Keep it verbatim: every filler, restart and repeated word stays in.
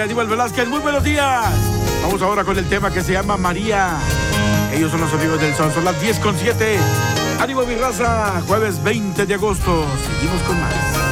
Aníbal Velázquez, muy buenos días. Vamos ahora con el tema que se llama María. Ellos son los amigos del sol, son las diez con siete. Ánimo mi raza, jueves veinte de agosto. Seguimos con más.